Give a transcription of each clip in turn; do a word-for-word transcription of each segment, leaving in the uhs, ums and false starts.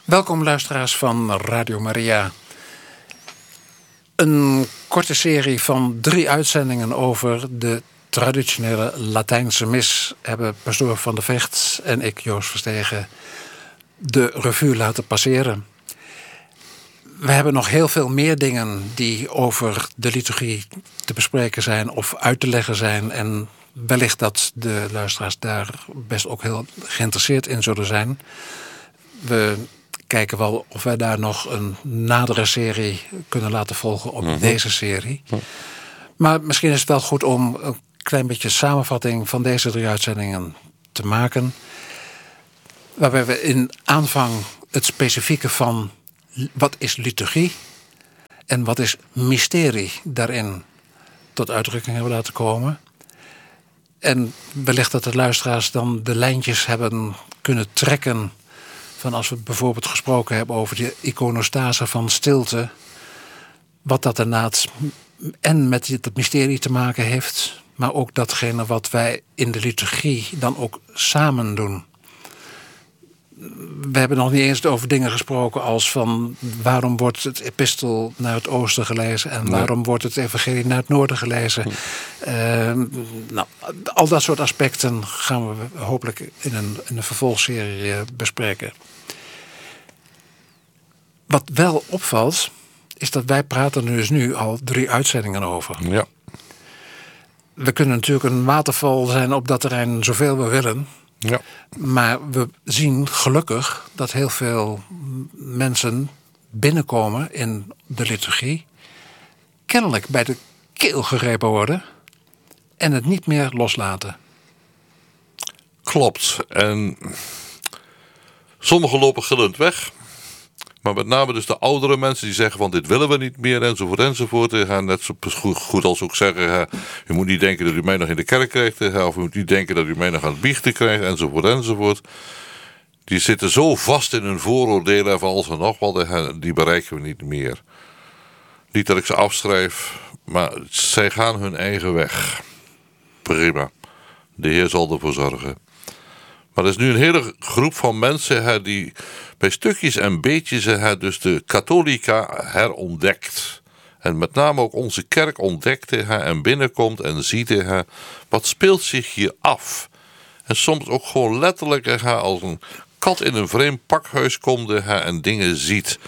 Welkom luisteraars van Radio Maria. Een korte serie van drie uitzendingen over de traditionele Latijnse mis hebben pastoor Van der Vecht en ik, Joost Verstegen, de revue laten passeren. We hebben nog heel veel meer dingen die over de liturgie te bespreken zijn of uit te leggen zijn. En wellicht dat de luisteraars daar best ook heel geïnteresseerd in zullen zijn. We kijken wel of wij daar nog een nadere serie kunnen laten volgen op mm-hmm. deze serie. Maar misschien is het wel goed om een klein beetje samenvatting van deze drie uitzendingen te maken. Waarbij we in aanvang het specifieke van wat is liturgie en wat is mysterie daarin tot uitdrukking hebben laten komen. En wellicht dat de luisteraars dan de lijntjes hebben kunnen trekken van als we bijvoorbeeld gesproken hebben over de iconostase van stilte, wat dat inderdaad en met het mysterie te maken heeft, maar ook datgene wat wij in de liturgie dan ook samen doen. We hebben nog niet eens over dingen gesproken als van waarom wordt het epistel naar het oosten gelezen en waarom wordt het evangelie naar het noorden gelezen. Uh, nou, al dat soort aspecten gaan we hopelijk in een, in een vervolgserie bespreken. Wat wel opvalt, is dat wij praten er dus nu al drie uitzendingen over. Ja. We kunnen natuurlijk een waterval zijn op dat terrein zoveel we willen. Ja. Maar we zien gelukkig dat heel veel mensen binnenkomen in de liturgie, kennelijk bij de keel gegrepen worden en het niet meer loslaten. Klopt. En sommigen lopen gillend weg. Maar met name dus de oudere mensen die zeggen van dit willen we niet meer enzovoort enzovoort. Die gaan net zo goed, goed als ook zeggen, u moet niet denken dat u mij nog in de kerk krijgt. Of u moet niet denken dat u mij nog aan het biechten krijgt enzovoort enzovoort. Die zitten zo vast in hun vooroordelen van alles en nog wat, die bereiken we niet meer. Niet dat ik ze afschrijf, maar zij gaan hun eigen weg. Prima. De Heer zal ervoor zorgen. Maar er is nu een hele groep van mensen hè, die bij stukjes en beetjes hè, dus de katholica herontdekt. En met name ook onze kerk ontdekt hè, en binnenkomt en ziet hè, wat speelt zich hier af. En soms ook gewoon letterlijk hè, als een kat in een vreemd pakhuis komt hè, en dingen ziet.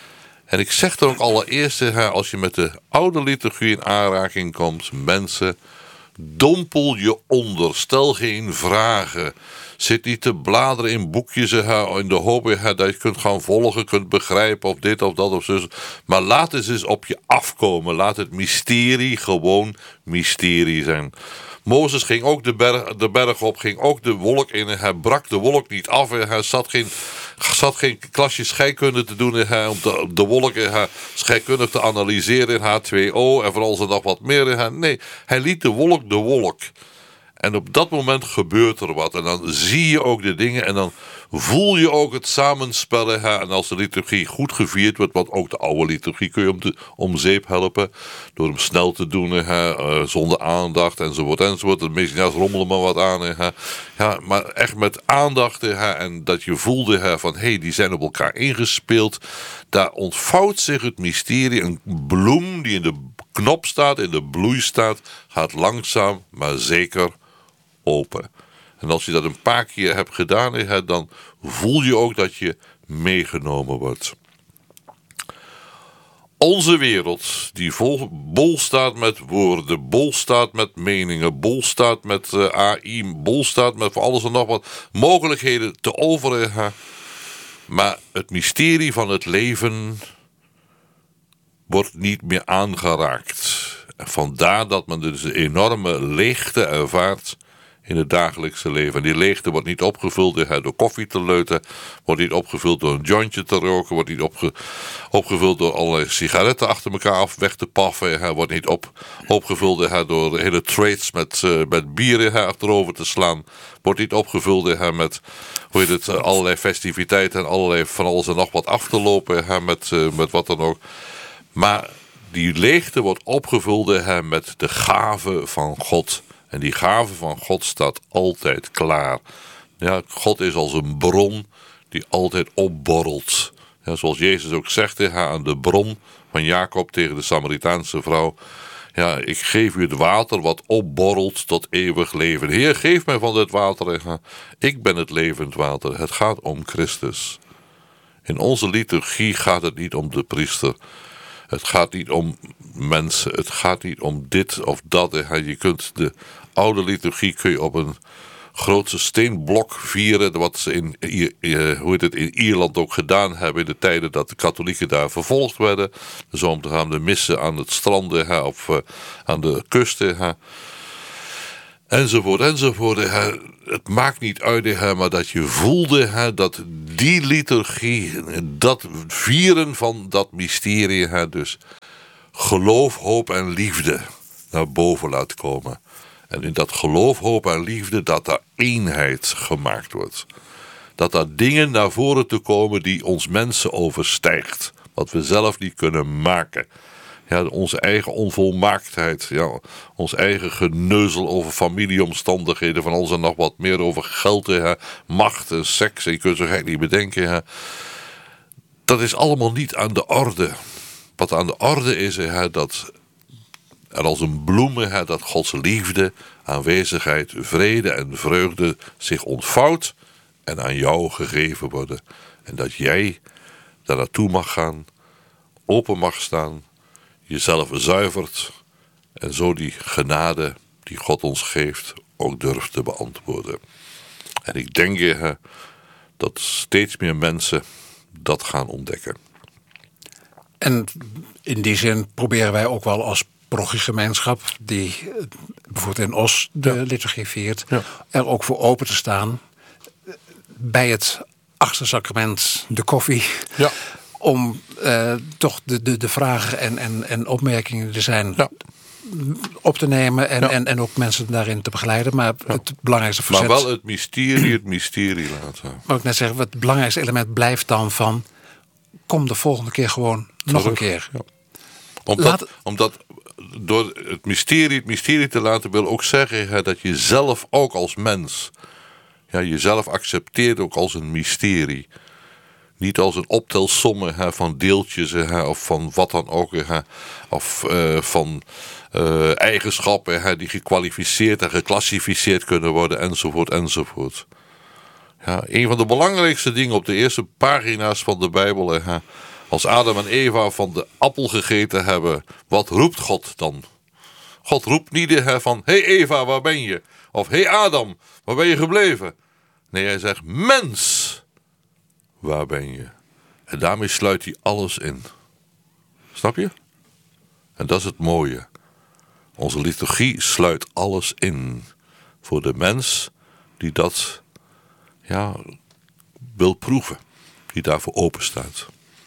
En ik zeg dan ook allereerst, hè, als je met de oude liturgie in aanraking komt, mensen, dompel je onder, stel geen vragen. Zit niet te bladeren in boekjes in de hoop dat je kunt gaan volgen, kunt begrijpen of dit of dat of zo. Maar laat het eens op je afkomen. Laat het mysterie gewoon mysterie zijn. Mozes ging ook de berg, de berg op, ging ook de wolk in. Hij brak de wolk niet af. Hij zat geen, zat geen klasje scheikunde te doen om de, de wolk scheikundig te analyseren in H twee O en vooral ze nog wat meer. Nee, hij liet de wolk de wolk. En op dat moment gebeurt er wat. En dan zie je ook de dingen. En dan voel je ook het samenspellen. Hè? En als de liturgie goed gevierd wordt. Want ook de oude liturgie kun je om, te, om zeep helpen. Door hem snel te doen. Hè? Uh, zonder aandacht enzovoort enzovoort. De messia's rommelen maar wat aan. Hè? Ja, maar echt met aandacht. Hè? En dat je voelde hè, van. Hé, hey, die zijn op elkaar ingespeeld. Daar ontvouwt zich het mysterie. Een bloem die in de knop staat. In de bloei staat. Gaat langzaam maar zeker open. En als je dat een paar keer hebt gedaan, dan voel je ook dat je meegenomen wordt. Onze wereld, die vol, bol staat met woorden, bol staat met meningen, bol staat met uh, A I, bol staat met voor alles en nog wat mogelijkheden te overen. Maar het mysterie van het leven wordt niet meer aangeraakt. En vandaar dat men dus een enorme leegte ervaart in het dagelijkse leven. En die leegte wordt niet opgevuld door koffie te leuten, wordt niet opgevuld door een jointje te roken, wordt niet opge, opgevuld door allerlei sigaretten achter elkaar af weg te paffen, hij wordt niet op, opgevuld door hele trades met, uh, met bieren achterover te slaan, wordt niet opgevuld met hoe je het, allerlei festiviteiten en allerlei van alles en nog wat af te lopen met, uh, met wat dan ook. Maar die leegte wordt opgevuld met de gave van God. En die gave van God staat altijd klaar. Ja, God is als een bron die altijd opborrelt. Ja, zoals Jezus ook zegt hè, aan de bron van Jacob tegen de Samaritaanse vrouw. Ja, ik geef u het water wat opborrelt tot eeuwig leven. Heer, geef mij van dit water. Hè. Ik ben het levend water. Het gaat om Christus. In onze liturgie gaat het niet om de priester. Het gaat niet om mensen. Het gaat niet om dit of dat. Hè. Je kunt de oude liturgie kun je op een grootste steenblok vieren, wat ze in, hoe heet het, in Ierland ook gedaan hebben in de tijden dat de katholieken daar vervolgd werden. Dus om te gaan de missen aan het stranden hè, of uh, aan de kusten. Hè. Enzovoort, enzovoort. Hè. Het maakt niet uit, hè, maar dat je voelde hè, dat die liturgie, dat vieren van dat mysterie, hè, dus geloof, hoop en liefde naar boven laat komen. En in dat geloof, hoop en liefde, dat daar eenheid gemaakt wordt. Dat daar dingen naar voren te komen die ons mensen overstijgt. Wat we zelf niet kunnen maken. Ja, onze eigen onvolmaaktheid. Ja, ons eigen geneuzel over familieomstandigheden. Van alles en nog wat meer over geld, hè, macht en seks. En je kunt zo gek niet bedenken. Hè. Dat is allemaal niet aan de orde. Wat aan de orde is, hè, dat er als een bloemen hè, dat Gods liefde, aanwezigheid, vrede en vreugde zich ontvouwt en aan jou gegeven worden. En dat jij daar naartoe mag gaan, open mag staan, jezelf zuivert en zo die genade die God ons geeft ook durft te beantwoorden. En ik denk hè, dat steeds meer mensen dat gaan ontdekken. En in die zin proberen wij ook wel als parochiegemeenschap, die bijvoorbeeld in Os de ja. liturgie viert, ja. er ook voor open te staan bij het achtersacrament, de koffie, ja. om uh, toch de, de, de vragen en, en, en opmerkingen die er zijn ja. op te nemen en, ja. en, en ook mensen daarin te begeleiden. Maar ja. het belangrijkste verzet... Maar wel het mysterie, het mysterie laten. Maar ik net zeggen, het belangrijkste element blijft dan van, kom de volgende keer gewoon Terug. nog een keer. Ja. Omdat, Laat... omdat door het mysterie, het mysterie te laten wil ook zeggen hè, dat je zelf ook als mens, ja, jezelf accepteert ook als een mysterie. Niet als een optelsomme hè, van deeltjes hè, of van wat dan ook. Hè, of uh, van uh, eigenschappen hè, die gekwalificeerd en geclassificeerd kunnen worden enzovoort enzovoort. Ja, een van de belangrijkste dingen op de eerste pagina's van de Bijbel. Hè, als Adam en Eva van de appel gegeten hebben, wat roept God dan? God roept niet hè, van, hé hey Eva, waar ben je? Of hé hey Adam, waar ben je gebleven? Nee, hij zegt, mens, waar ben je? En daarmee sluit hij alles in. Snap je? En dat is het mooie. Onze liturgie sluit alles in. Voor de mens die dat ja, wil proeven. Die daarvoor open staat.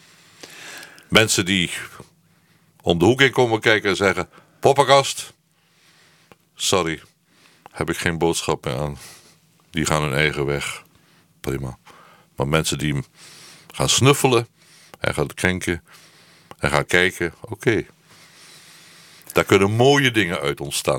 Mensen die om de hoek in komen kijken en zeggen, poppenkast, sorry, heb ik geen boodschap meer aan. Die gaan hun eigen weg. Prima. Maar mensen die gaan snuffelen en gaan krenken en gaan kijken, oké. Okay. Daar kunnen mooie dingen uit ontstaan.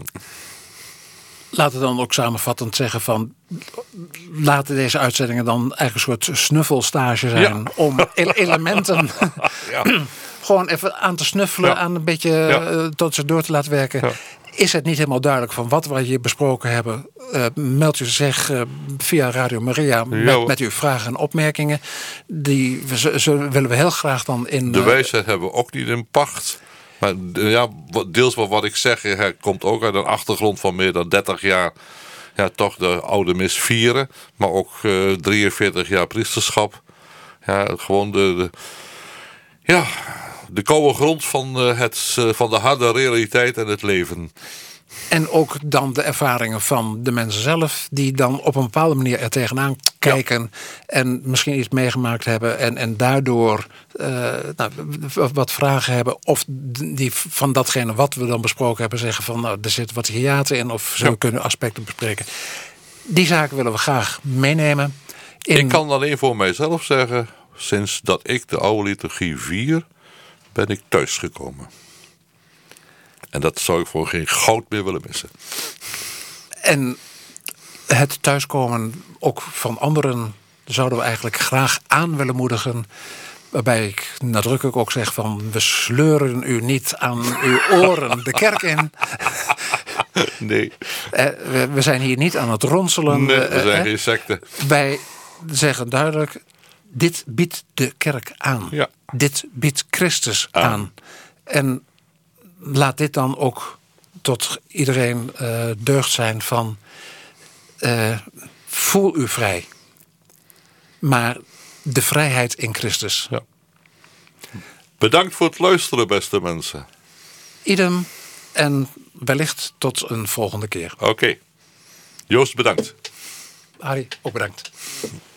Laten we dan ook samenvattend zeggen van, laten deze uitzendingen dan eigenlijk een soort snuffelstage zijn. Ja. Om elementen ja. gewoon even aan te snuffelen, ja. aan een beetje ja. uh, tot ze door te laten werken. Ja. Is het niet helemaal duidelijk van wat we hier besproken hebben? Uh, meld u zich uh, via Radio Maria met, ja, met uw vragen en opmerkingen. Die ze, ze willen we heel graag dan in... De wijsheid uh, hebben we ook niet in pacht. Maar ja, deels wat, wat ik zeg, hè, komt ook uit een achtergrond van meer dan dertig jaar. Ja, toch de oude mis vieren. Maar ook uh, drieënveertig jaar priesterschap. Ja, gewoon de... de ja... De koude grond van, uh, het, uh, van de harde realiteit en het leven. En ook dan de ervaringen van de mensen zelf, die dan op een bepaalde manier er tegenaan kijken. Ja. En misschien iets meegemaakt hebben. En, en daardoor uh, nou, wat vragen hebben. Of die van datgene wat we dan besproken hebben zeggen van, nou, er zit wat hiaten in. Of zo ja. kunnen aspecten bespreken. Die zaken willen we graag meenemen. In... Ik kan alleen voor mijzelf zeggen, sinds dat ik de oude liturgie vier, ben ik thuisgekomen. En dat zou ik voor geen goud meer willen missen. En het thuiskomen ook van anderen zouden we eigenlijk graag aan willen moedigen. Waarbij ik nadrukkelijk ook zeg van, we sleuren u niet aan uw oren de kerk in. Nee. We, we zijn hier niet aan het ronselen. Nee, we zijn uh, geen secte. Wij zeggen duidelijk, dit biedt de kerk aan. Ja. Dit biedt Christus aan. aan. En laat dit dan ook tot iedereen uh, deugd zijn van, uh, voel u vrij. Maar de vrijheid in Christus. Ja. Bedankt voor het luisteren, beste mensen. Idem en wellicht tot een volgende keer. Oké. Okay. Joost, bedankt. Harry, ook bedankt.